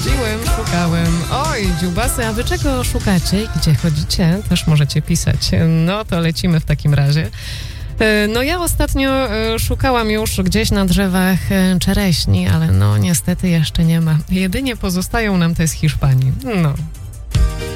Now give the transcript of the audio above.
Szukałem. Oj, dziubasy, a wy czego szukacie? Gdzie chodzicie? Też możecie pisać. No to lecimy w takim razie. No ja ostatnio szukałam już gdzieś na drzewach czereśni, ale no niestety jeszcze nie ma. Jedynie pozostają nam te z Hiszpanii. No.